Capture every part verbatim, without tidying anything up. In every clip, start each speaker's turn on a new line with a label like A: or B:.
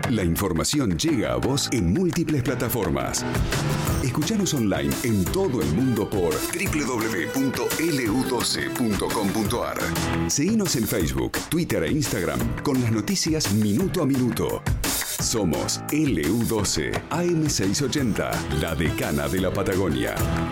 A: La información llega a vos en múltiples plataformas. Escuchanos online en todo el mundo por doble u doble u doble u punto ele u doce punto com punto a r. Seguinos en Facebook, Twitter e Instagram con las noticias minuto a minuto. Somos ele u doce A M seiscientos ochenta, la decana de la Patagonia.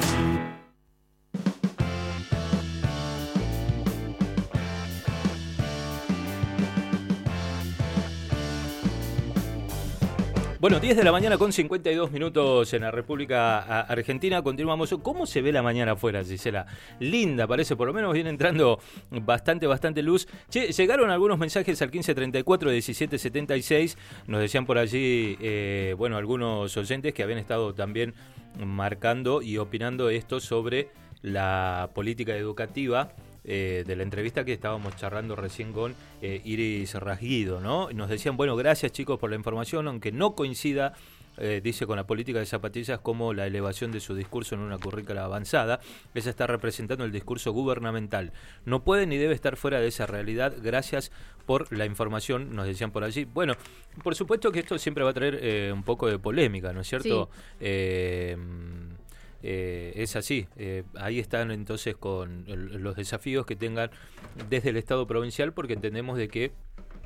B: Bueno, diez de la mañana con cincuenta y dos minutos en la República Argentina. Continuamos. ¿Cómo se ve la mañana afuera, Gisela? Linda, parece. Por lo menos viene entrando bastante, bastante luz. Che, llegaron algunos mensajes al quince treinta y cuatro diecisiete setenta y seis. Nos decían por allí, eh, bueno, algunos oyentes que habían estado también marcando y opinando esto sobre la política educativa. Eh, de la entrevista que estábamos charlando recién con eh, Iris Rasguido, ¿no? Nos decían, bueno, gracias chicos por la información, aunque no coincida, eh, dice, con la política de zapatillas como la elevación de su discurso en una currícula avanzada, ella está representando el discurso gubernamental. No puede ni debe estar fuera de esa realidad. Gracias por la información, nos decían por allí. Bueno, por supuesto que esto siempre va a traer eh, un poco de polémica, ¿no es cierto? Sí. Eh, Eh, es así, eh, ahí están entonces con el, los desafíos que tengan desde el Estado provincial, porque entendemos de que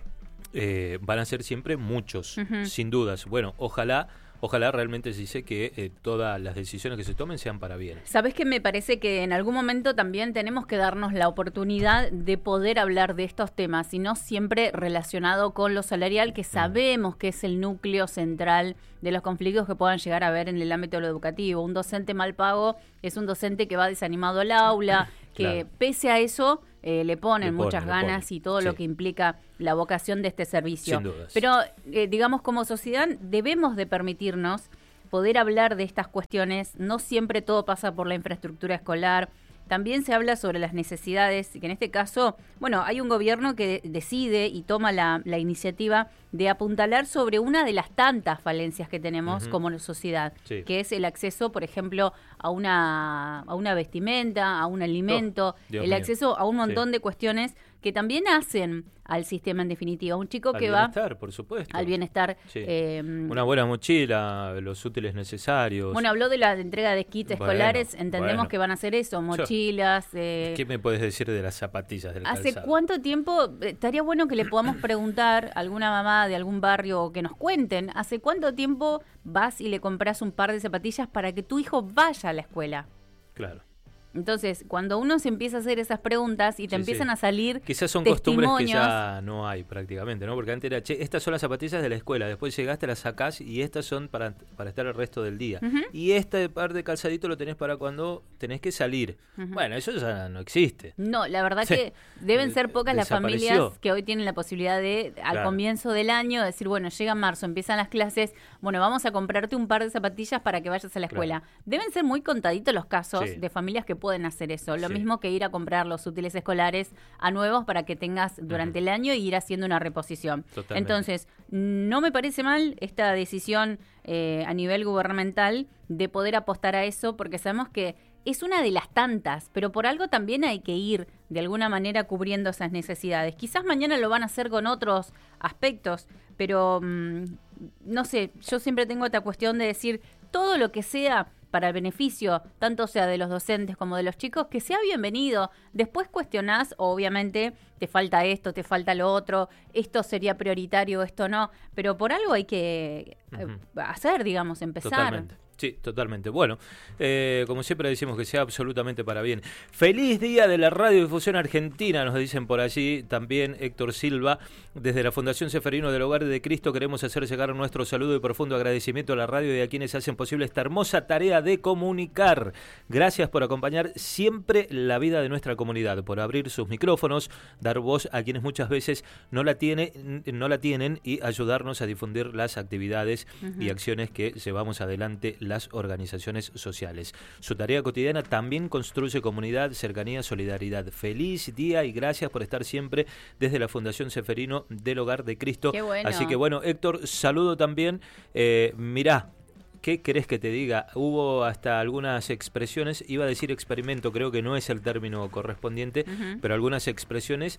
B: eh, van a ser siempre muchos, uh-huh. sin dudas. Bueno, ojalá Ojalá realmente se dice que eh, todas las decisiones que se tomen sean para bien.
C: ¿Sabés qué? Me parece que en algún momento también tenemos que darnos la oportunidad de poder hablar de estos temas, y no siempre relacionado con lo salarial, que sabemos que es el núcleo central de los conflictos que puedan llegar a haber en el ámbito de lo educativo. Un docente mal pago es un docente que va desanimado al aula, que claro. pese a eso eh, le ponen le muchas pone, ganas pone. y todo sí. lo que implica la vocación de este servicio.
B: Sin dudas.
C: Pero, eh, digamos, como sociedad debemos de permitirnos poder hablar de estas cuestiones. No siempre todo pasa por la infraestructura escolar. También se habla sobre las necesidades, que en este caso, bueno, hay un gobierno que decide y toma la, la iniciativa de apuntalar sobre una de las tantas falencias que tenemos uh-huh. como sociedad, sí. que es el acceso, por ejemplo, a una, a una vestimenta, a un alimento, oh, el mío. acceso a un montón sí. de cuestiones que también hacen al sistema en definitiva. Un chico
B: al
C: que va...
B: Al bienestar, por supuesto.
C: Al bienestar.
B: Sí.
C: Eh,
B: una buena mochila, los útiles necesarios.
C: Bueno, habló de la entrega de kits bueno, escolares, entendemos bueno. que van a hacer eso, mochilas... Eh,
B: ¿Qué me puedes decir de las zapatillas del
C: ¿Hace
B: calzado?
C: cuánto tiempo? Estaría bueno que le podamos preguntar a alguna mamá de algún barrio que nos cuenten, ¿hace cuánto tiempo vas y le compras un par de zapatillas para que tu hijo vaya a la escuela?
B: Claro.
C: Entonces, cuando uno se empieza a hacer esas preguntas y te sí, empiezan sí. a salir
B: quizás son costumbres que ya no hay prácticamente, ¿no? Porque antes era, che, estas son las zapatillas de la escuela, después llegaste, las sacás y estas son para, para estar el resto del día. Uh-huh. Y este par de calzadito lo tenés para cuando tenés que salir. Uh-huh. Bueno, eso ya no existe.
C: No, la verdad sí. que deben ser pocas las familias que hoy tienen la posibilidad de, al claro. comienzo del año, decir, bueno, llega marzo, empiezan las clases, bueno, vamos a comprarte un par de zapatillas para que vayas a la escuela. Claro. Deben ser muy contaditos los casos sí. de familias que pueden hacer eso. Lo sí. mismo que ir a comprar los útiles escolares a nuevos para que tengas durante uh-huh. el año y ir haciendo una reposición. Totalmente. Entonces, no me parece mal esta decisión eh, a nivel gubernamental de poder apostar a eso, porque sabemos que es una de las tantas, pero por algo también hay que ir de alguna manera cubriendo esas necesidades. Quizás mañana lo van a hacer con otros aspectos, pero mmm, no sé, yo siempre tengo esta cuestión de decir todo lo que sea para el beneficio, tanto sea de los docentes como de los chicos, que sea bienvenido. Después cuestionás, obviamente, te falta esto, te falta lo otro, esto sería prioritario, esto no, pero por algo hay que uh-huh. hacer, digamos, empezar.
B: Totalmente. Sí, totalmente. Bueno, eh, como siempre decimos que sea absolutamente para bien. Feliz día de la radiodifusión argentina, nos dicen por allí también Héctor Silva. Desde la Fundación Ceferino del Hogar de Cristo queremos hacer llegar nuestro saludo y profundo agradecimiento a la radio y a quienes hacen posible esta hermosa tarea de comunicar. Gracias por acompañar siempre la vida de nuestra comunidad, por abrir sus micrófonos, dar voz a quienes muchas veces no la, tiene, no la tienen y ayudarnos a difundir las actividades uh-huh. y acciones que llevamos adelante las organizaciones sociales. Su tarea cotidiana también construye comunidad, cercanía, solidaridad. Feliz día y gracias por estar siempre desde la Fundación Ceferino del Hogar de Cristo.
C: Qué bueno.
B: Así que bueno, Héctor, saludo también. Eh, mirá, ¿qué querés que te diga? Hubo hasta algunas expresiones, iba a decir experimento, creo que no es el término correspondiente, uh-huh. pero algunas expresiones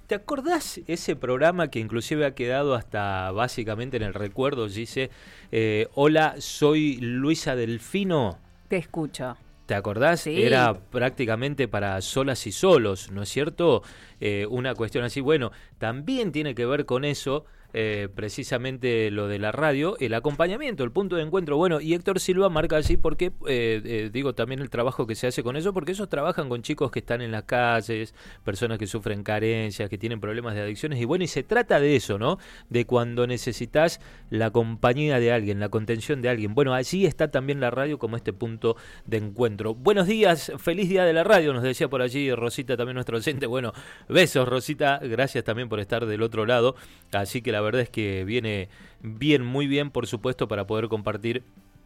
B: ¿Te acordás ese programa que inclusive ha quedado hasta básicamente en el recuerdo? Dice, eh, hola, soy Luisa Delfino.
C: Te escucho.
B: ¿Te acordás?
C: Sí.
B: Era prácticamente para solas y solos, ¿no es cierto? Eh, una cuestión así. Bueno, también tiene que ver con eso, eh, precisamente lo de la radio, el acompañamiento, el punto de encuentro. Bueno, y Héctor Silva marca así porque, eh, eh, digo, también el trabajo que se hace con eso, porque ellos trabajan con chicos que están en las calles, personas que sufren carencias, que tienen problemas de adicciones, y bueno, y se trata de eso, ¿no? De cuando necesitas la compañía de alguien, la contención de alguien. Bueno, allí está también la radio como este punto de encuentro. Buenos días, feliz día de la radio, nos decía por allí Rosita, también nuestro docente. Bueno, besos, Rosita, gracias también por estar del otro lado. Así que la verdad es que viene bien, muy bien, por supuesto, para poder compartir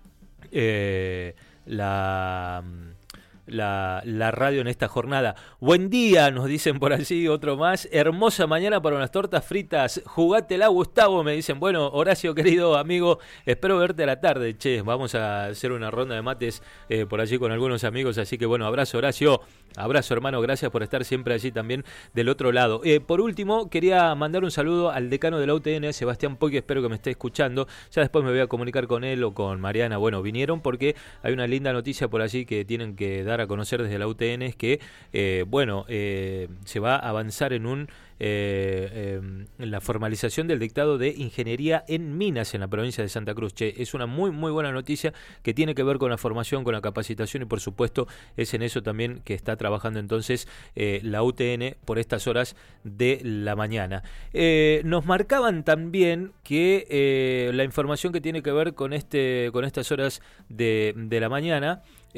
B: eh, la... La, la radio en esta jornada. Buen día, nos dicen por allí, otro más. Hermosa mañana para unas tortas fritas. Jugátela, Gustavo, me dicen. Bueno, Horacio, querido amigo, espero verte a la tarde. Che, vamos a hacer una ronda de mates eh, por allí con algunos amigos. Así que bueno, abrazo, Horacio. Abrazo, hermano, gracias por estar siempre allí también del otro lado. Eh, por último, quería mandar un saludo al decano de la U T N, Sebastián Poggi, espero que me esté escuchando. Ya después me voy a comunicar con él o con Mariana. Bueno, vinieron porque hay una linda noticia por allí que tienen que dar a conocer desde la U T N, es que, eh, bueno, eh, se va a avanzar en un eh, eh, en la formalización del dictado de Ingeniería en Minas en la provincia de Santa Cruz. Che, es una muy, muy buena noticia que tiene que ver con la formación, con la capacitación y, por supuesto, es en eso también que está trabajando entonces eh, la U T N por estas horas de la mañana. Eh, nos marcaban también que eh, la información que tiene que ver con, este, con estas horas de, de la mañana,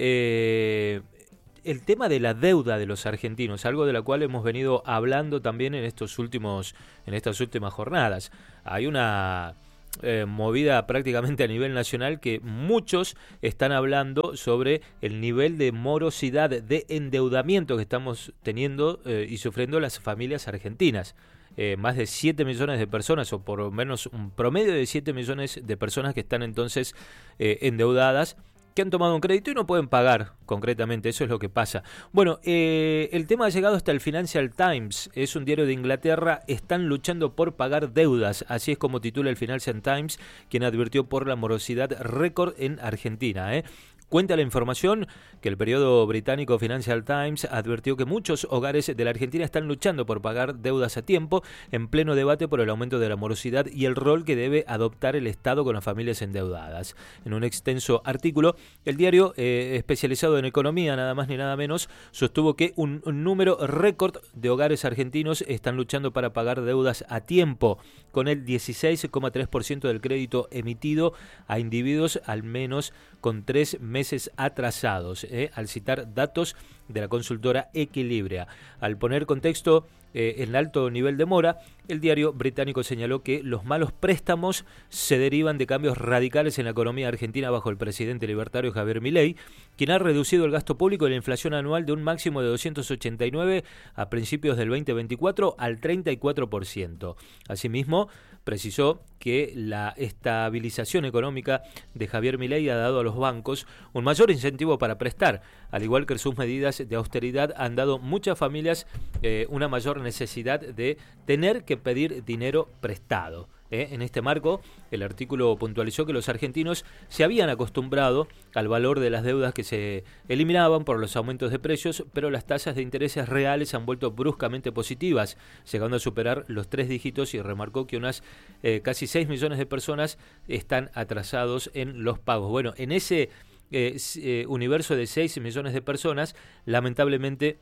B: eh, el tema de la deuda de los argentinos, algo de la cual hemos venido hablando también en estos últimos, en estas últimas jornadas. Hay una eh, movida prácticamente a nivel nacional que muchos están hablando sobre el nivel de morosidad, de endeudamiento que estamos teniendo eh, y sufriendo las familias argentinas. Eh, más de siete millones de personas, o por lo menos un promedio de siete millones de personas que están entonces eh, endeudadas, que han tomado un crédito y no pueden pagar, concretamente, eso es lo que pasa. Bueno, eh, el tema ha llegado hasta el Financial Times, es un diario de Inglaterra, están luchando por pagar deudas, así es como titula el Financial Times, quien advirtió por la morosidad récord en Argentina, ¿eh? Cuenta la información que el periódico británico Financial Times advirtió que muchos hogares de la Argentina están luchando por pagar deudas a tiempo, en pleno debate por el aumento de la morosidad y el rol que debe adoptar el Estado con las familias endeudadas. En un extenso artículo, el diario, eh, especializado en economía, nada más ni nada menos, sostuvo que un, un número récord de hogares argentinos están luchando para pagar deudas a tiempo, con el dieciséis coma tres por ciento del crédito emitido a individuos al menos con tres meses atrasados, eh, al citar datos de la consultora Equilibria. Al poner contexto eh, en alto nivel de mora, el diario británico señaló que los malos préstamos se derivan de cambios radicales en la economía argentina bajo el presidente libertario Javier Milei, quien ha reducido el gasto público y la inflación anual de un máximo de doscientos ochenta y nueve a principios del veinte veinticuatro al treinta y cuatro por ciento. Asimismo, precisó que la estabilización económica de Javier Milei ha dado a los bancos un mayor incentivo para prestar, al igual que sus medidas de austeridad han dado muchas familias eh, una mayor necesidad de tener que pedir dinero prestado. ¿Eh? En este marco, el artículo puntualizó que los argentinos se habían acostumbrado al valor de las deudas que se eliminaban por los aumentos de precios, pero las tasas de intereses reales han vuelto bruscamente positivas, llegando a superar los tres dígitos, y remarcó que unas eh, casi seis millones de personas están atrasados en los pagos. Bueno, en ese eh, eh, universo de seis millones de personas, lamentablemente,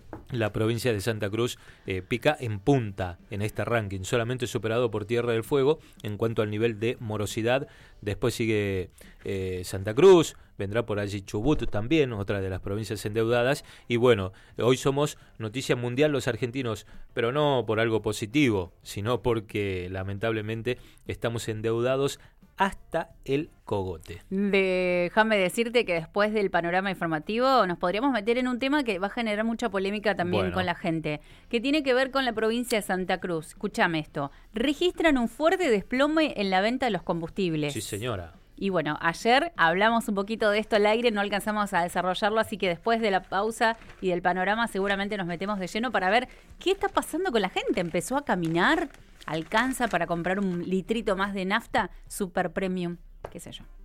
B: la provincia de Santa Cruz eh, pica en punta en este ranking, solamente superado por Tierra del Fuego en cuanto al nivel de morosidad. Después sigue eh, Santa Cruz, vendrá por allí Chubut también, otra de las provincias endeudadas. Y bueno, hoy somos noticia mundial los argentinos, pero no por algo positivo, sino porque lamentablemente estamos endeudados hasta el cogote.
C: Déjame decirte que después del panorama informativo nos podríamos meter en un tema que va a generar mucha polémica también bueno. con la gente, que tiene que ver con la provincia de Santa Cruz. Escúchame esto. Registran un fuerte desplome en la venta de los combustibles.
B: Sí, señora.
C: Y bueno, ayer hablamos un poquito de esto al aire, no alcanzamos a desarrollarlo, así que después de la pausa y del panorama seguramente nos metemos de lleno para ver qué está pasando con la gente. ¿Empezó a caminar? ¿Alcanza para comprar un litrito más de nafta? Super premium, qué sé yo.